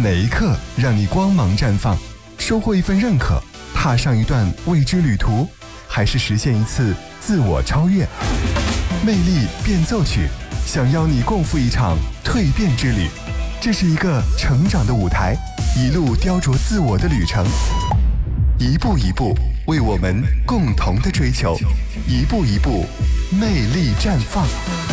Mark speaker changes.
Speaker 1: 哪一刻让你光芒绽放？收获一份认可，踏上一段未知旅途，还是实现一次自我超越？魅力变奏曲，想邀你共赴一场蜕变之旅。这是一个成长的舞台，一路雕琢自我的旅程，一步一步为我们共同的追求，一步一步魅力绽放。